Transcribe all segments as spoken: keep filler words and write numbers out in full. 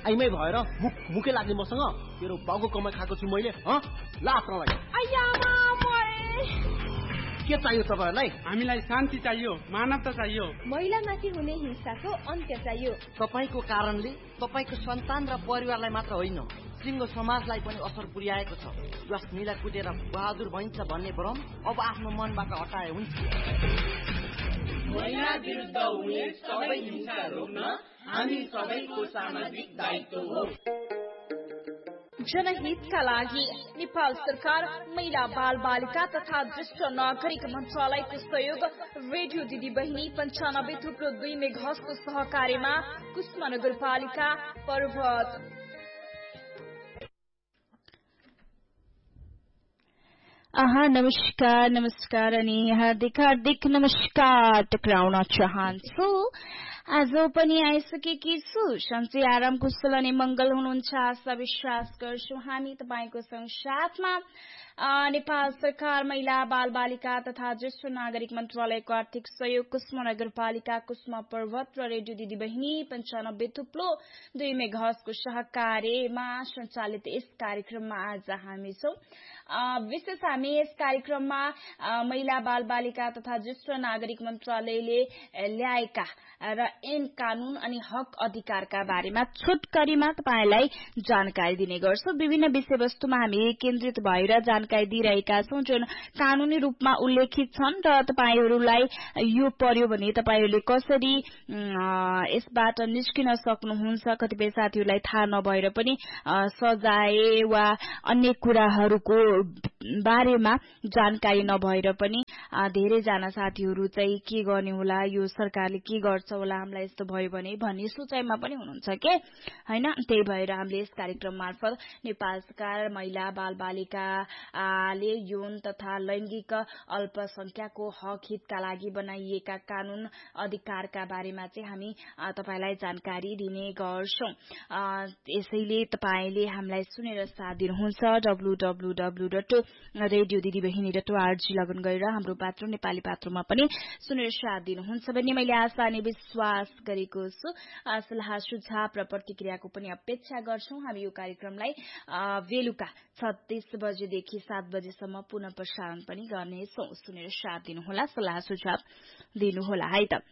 आइमै भएर मुख मुखे लाग्ने मसँग तेरो बाउको कमाई खाएको छु मैले ह लाफ्रा लाग्यो के चाहियो तपाईहरुलाई हामीलाई शान्ति चाहियो मानवता चाहियो महिलामाथि हुने हिंसाको अन्त्य चाहियो तपाईको कारणले तपाईको सन्तान र परिवारलाई मात्र होइन सिङ्गो समाजलाई पनि असर पुर्याएको छ ज्वास्नीलाई कुटेर बहादुर भइन्छ भन्ने भ्रम अब आफ्नो मनबाट हटाए हुन्छ महिला विरुद्ध हुने सबै हिंसा रोक्न हामी सबैको सामाजिक दायित्व हो जनहितका लागि नेपाल सरकार महिला बाल बालिका तथा ज्येष्ठ नागरिक मन्त्रालयको सहयोग रेडियो दिदी बहिनी पञ्चानब्बे थुप्रो दुई मेघासको सहकार्यमा कुष्मा नगरपालिका पर्वत आहा नमस्कार नमस्कार अनि हार्दिक हार्दिक नमस्कार टक्राउन चाहन्छु आज पनि आइसकेकी छु सन्चै आराम कुशल अनि मंगल हुनुहुन्छ आशा विश्वास गर्छु हामी तपाईको साथमा नेपाल सरकार महिला बाल बालिका तथा ज्येष्ठ नागरिक मन्त्रालयको आर्थिक सहयोग कुष्मा नगरपालिका कुष्मा पर्वत र रेडियो दिदी बहिनी पञ्चानब्बे थुप्लो दुई मेघासको सहकार्यमा सञ्चालित यस कार्यक्रममा आज हामी छौं विशेष हामी यस कार्यक्रममा महिला बाल बालिका तथा ज्येष्ठ नागरिक मन्त्रालयले ल्याएका र ऐन कानून अनि हक अधिकारका बारेमा छोटकरीमा तपाईलाई जानकारी दिने गर्छौं विभिन्न विषयवस्तुमा हामी केन्द्रित भएर जानकारी दिइरहेका छौं जुन कानूनी रूपमा उल्लेखित छन् र तपाईहरुलाई यो पर्यो भने तपाईहरुले कसरी यसबाट निस्किन सक्नुहुन्छ कतिपय साथीहरुलाई थाहा नभएर पनि सजाय वा अन्य कुराहरुको बारेमा जानकारी नभएर पनि धेरै जना साथीहरु चाहिँ के गर्ने होला यो सरकारले के गर्छ होला हामीलाई यस्तो भयो भने भन्ने सोचाइमा पनि हुनुहुन्छ के हैन त्यही भएर हामीले यस कार्यक्रम मार्फत नेपाल सरकार महिला बाल बालिका आले यौन तथा लैंगिक अल्पसंख्यकको हक हितका लागि बनाइएका कानून अधिकारका बारेमा चाहिँ हामी तपाईलाई जानकारी दिने गर्छौं यसैले तपाईले हामीलाई सुनेर साथ दिनुहुन्छ W W W dot radio दिदी बहिनी डट ओआरजी लगइन गरेर हाम्रो पात्र नेपाली पात्रमा पनि सुनेर साथ दिनुहुन्छ भन्ने मैले आशा अनि विश्वास गरेको छु सल्लाह सुझाव र प्रतिक्रियाको पनि अपेक्षा गर्छौं हामी यो कार्यक्रमलाई बेलुका छत्तीस बजेदेखि सात बजेसम्म पुनः प्रसारण पनि गर्नेछौं सुनेर साथ दिनुहोला सल्लाह सुझाव दिनुहोला है त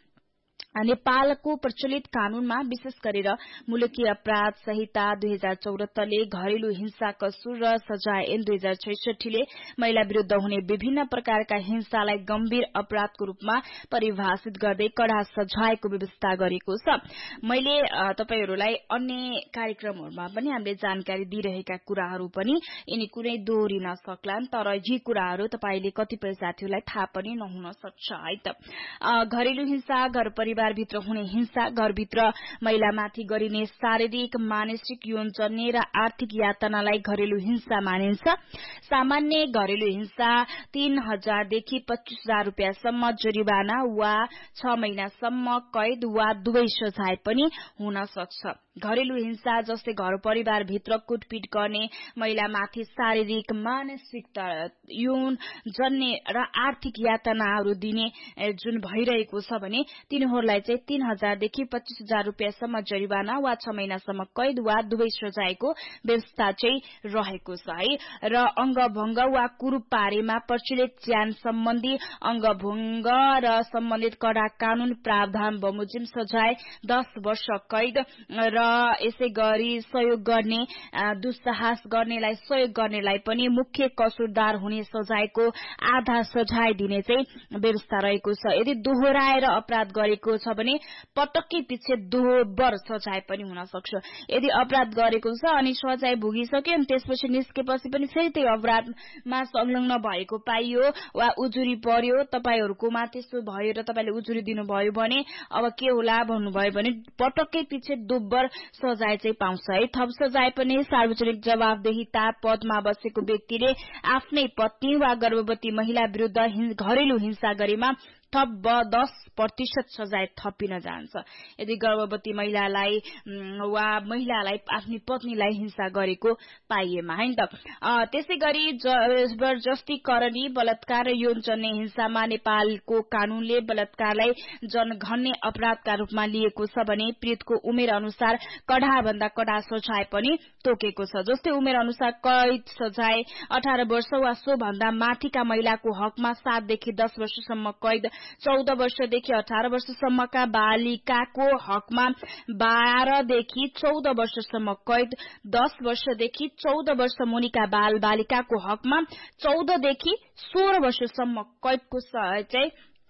नेपालको प्रचलित कानूनमा विशेष गरेर मुलुकी अपराध संहिता दुई हजार चौरात्तर ले घरेलु हिंसा कसुर र सजाय ऐन दुई हजार छैसठी ले महिला विरुद्ध हुने विभिन्न प्रकारका हिंसालाई गम्भीर अपराधको रूपमा परिभाषित गर्दै कड़ा सजायको व्यवस्था गरेको छ मैले तपाईहरुलाई अन्य कार्यक्रमहरुमा पनि हामीले जानकारी दिइरहेका कुराहरु पनि यिनी कुनै दोहोरिन सक्लान् तर यी कुराहरु तपाईले कतिपय साथीहरुलाई थाहा पनि नहुन सक्छ है त घरेलु हिंसा घर परिवार भित्र हुने हिंसा घरभित्र महिलामाथि गरिने शारीरिक मानसिक यौनजन्य र आर्थिक यातनालाई घरेलु हिंसा मानिन्छ सामान्य घरेलु हिंसा तीन हजार देखि पच्चीस हजार रुपियाँसम्म जरिवाना वा छ महिनासम्म कैद वा दुवै सजाय पनि हुन सक्छ घरेलु हिंसा जस्तै घर परिवार भित्र कुटपिट गर्ने महिलामाथि शारीरिक मानसिक यौन जन्य र आर्थिक यातनाहरू दिने जुन भइरहेको छ भने तिनीहरूलाई चाहिँ तीन हजार देखि पच्चीस हजार रुपियाँसम्म जरिवाना वा छ महिनासम्म कैद वा दुवै सजायको व्यवस्था चाहिँ रहेको छ है र अंगभंग वा कुरूप पारेमा प्रचलित ज्यान सम्बन्धी अंगभंग र सम्बन्धित कडा कानून प्रावधान बमोजिम सजाय दस वर्ष कैद र यसै गरी सहयोग गर्ने दुस्साहस गर्नेलाई सहयोग गर्नेलाई पनि मुख्य कसुरदार हुने सजायको आधा सजाय दिने चाहिँ व्यवस्था रहेको छ यदि दोहोराएर अपराध गरेको छ भने पटक्कै पछि दोहोर सजाय पनि हुन सक्छ यदि अपराध गरेको छ अनि सजाय भोगिसक्यो अनि त्यसपछि निस्केपछि पनि फेरि त्यही अपराधमा संलग्न भएको पाइयो वा उजुरी पर्यो तपाईहरुकोमा त्यस्तो भयो र तपाईले उजुरी दिनुभयो भने अब के होला भन्नुभयो भने पटक्कै पछि दोब्बर सजाय चाहिँ पाउँछ है थप सजाय पनि सार्वजनिक जवाफदेहिता पदमा बसेको व्यक्तिले आफ्नै पत्नी वा गर्भवती महिला विरुद्ध घरेलु हिंसा गरेमा थप दस प्रतिशत सजाय थपिन जान्छ। यदि गर्भवती महिलालाई वा महिलालाई आफ्नी पत्नीलाई हिंसा गरेको पाइएमा हैन त। त्यसै गरी जबरजस्ती करनी बलात्कार र यौनजन्य हिंसामा नेपालको कानूनले बलात्कारलाई जनघन्य अपराधका रूपमा लिएको छ भने पीड़ितको उमेर अनुसार कड़ा भन्दा कड़ा सजाय पनि तोकेको छ। जस्तै उमेर अनुसार कैद सजाय अठारह वर्ष वा सो भन्दा माथिका महिलाको हकमा सातदेखि दस वर्षसम्म कैद, चौध वर्षदेखि अठारह वर्षसम्मका बालिकाको हकमा बाह्रदेखि चौध वर्षसम्म कैद, दस वर्षदेखि चौध वर्ष मुनिका बाल बालिकाको हकमा चौधदेखि सोह्र वर्षसम्म कैदको चाहिँ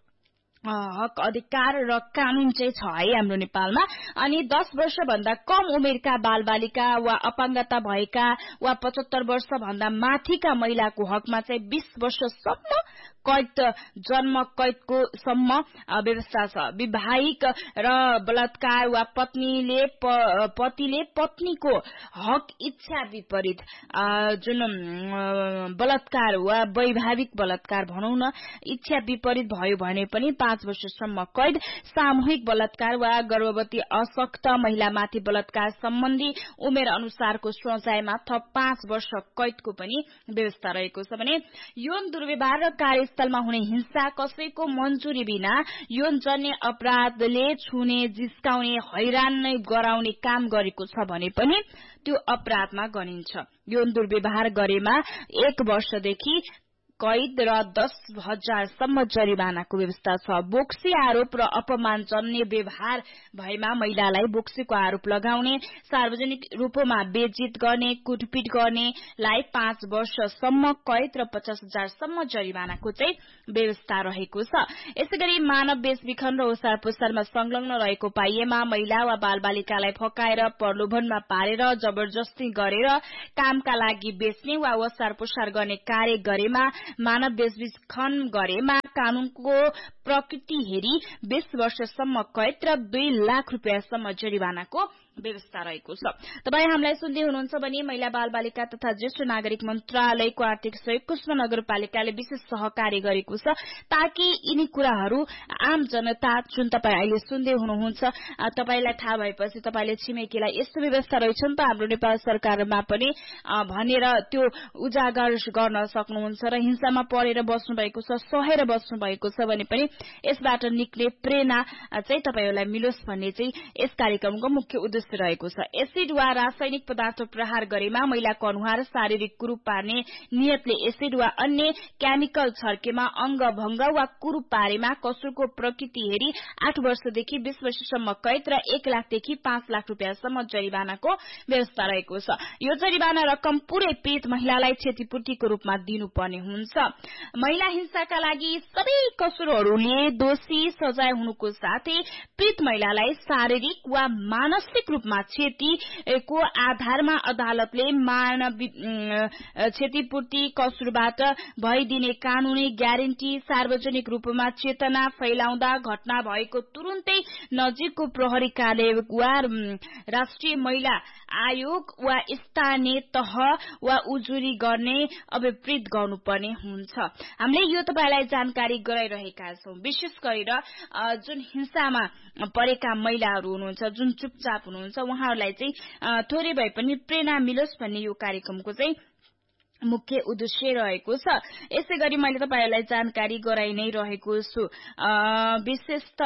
हक अधिकार र कानून चाहिँ छ है हाम्रो नेपालमा। अनि दस वर्ष भन्दा कम उमेरका बाल बालिका वा अपाङ्गता भएका वा पचहत्तर वर्ष भन्दा माथिका महिलाको हकमा चाहिँ बीस वर्षसम्म कैद, जन्म कैदको सम्म व्यवस्था छ। विवाहिक र बलात्कार वा पत्नीले पतिले पत्नीको हक इच्छा विपरीत जुन बलात्कार वा वैवाहिक बलात्कार भनौं न इच्छा विपरीत भयो भने पनि पाँच वर्षसम्म कैद, सामूहिक बलात्कार वा गर्भवती अशक्त महिलामाथि बलात्कार सम्बन्धी उमेर अनुसारको सजायमा थप पाँच वर्ष कैदको पनि व्यवस्था रहेको छ भने यौन दुर्व्यवहार र कार्यस्थलमा हुने हिंसा कसैको मञ्जुरी बिना यौनजन्य अपराधले छुने, जिस्काउने, हैरान नै गराउने काम गरेको छ भने पनि त्यो अपराधमा गनिन्छ। यौन दुर्व्यवहार गरेमा एक वर्षदेखि कैद र दस हजारसम्म जरिवानाको व्यवस्था छ। बोक्सी आरोप र अपमानजन्य व्यवहार भएमा महिलालाई बोक्सीको आरोप लगाउने, सार्वजनिक रूपमा बेइज्जत गर्ने, कुटपिट गर्नेलाई पाँच वर्षसम्म कैद र पचास हजारसम्म जरिवानाको चाहिँ व्यवस्था रहेको छ। यसैगरी मानव बेचबिखन र ओसार पोसारमा संलग्न रहेको पाइएमा महिला वा बालबालिकालाई फकाएर प्रलोभनमा पारेर जबरजस्ती गरेर कामका लागि बेच्ने वा ओसार पोसार गर्ने कार्य गरेमा, मानव बेचबिखन गरेमा कानूनको प्रकृति हेरी बीस वर्षसम्म कैद र दुई लाख रुपियाँसम्म जरिवानाको व्यवस्था रहेको छ। तपाई हामीलाई सुन्दै हुनुहुन्छ भने महिला बाल बालिका तथा ज्येष्ठ नागरिक मन्त्रालयको आर्थिक सहयोग कुष्मा नगरपालिकाले विशेष सहकार्य गरेको छ ताकि यिनी कुराहरू आम जनता जुन तपाई अहिले सुन्दै हुनुहुन्छ तपाईलाई थाहा भएपछि तपाईले छिमेकीलाई यस्तो व्यवस्था रहेछ नि त हाम्रो नेपाल सरकारमा पनि भनेर त्यो उजागर गर्न सक्नुहुन्छ र हिंसामा परेर बस्नु भएको छ, सहेर बस्नु भएको छ भने पनि यसबाट निक्ले प्रेरणा चाहिँ तपाईहरुलाई मिलोस् भन्ने चाहिँ यस कार्यक्रमको मुख्य उद्देश्य रहेको छ। एसिड वा रासायनिक पदार्थ प्रहार गरेमा महिलाको अनुहार शारीरिक कुरूप पार्ने नियतले एसिड वा अन्य केमिकल छर्केमा अंग भंग वा कुरूप पारेमा कसुरको प्रकृति हेरी आठ वर्षदेखि बीस वर्षसम्म कैद र एक लाखदेखि पाँच लाख रुपियाँसम्म जरिवानाको व्यवस्था रहेको छ। यो जरिवाना रकम पूरै पीड़ित महिलालाई क्षतिपूर्तिको रूपमा दिनुपर्ने हुन्छ। महिला हिंसाका लागि सबै कसुरहरूले दोषी सजाय हुनुको साथै पीड़ित महिलालाई शारीरिक वा मानसिक रूपमा क्षतिको आधारमा अदालतले मानव क्षतिपूर्ति कसुरबाट भइदिने कानूनी ग्यारेन्टी, सार्वजनिक रूपमा चेतना फैलाउँदा घटना भएको तुरुन्तै नजिकको प्रहरी कार्यालय वा राष्ट्रिय महिला आयोग वा स्थानीय तह वा उजुरी गर्ने अभिप्रेत गर्नुपर्ने हुन्छ। हामीले यो तपाईलाई जानकारी गराइरहेका छौं। विशेष गरेर जुन हिंसामा परेका महिलाहरू हुनुहुन्छ, जुन चुपचाप हुनुहुन्छ, उहाँहरूलाई चाहिँ थोरै भए पनि प्रेरणा मिलोस् भन्ने यो कार्यक्रमको चाहिँ मुख्य उद्देश्य रहेको छ। यसै गरी मैले तपाईहरुलाई जानकारी गराइ नै रहेको छु। विशेष त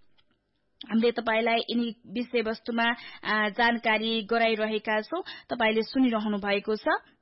हामीले तपाईलाई यिनी विषयवस्तुमा जानकारी गराइरहेका छौं। तपाईले सुनिरहनु भएको छ।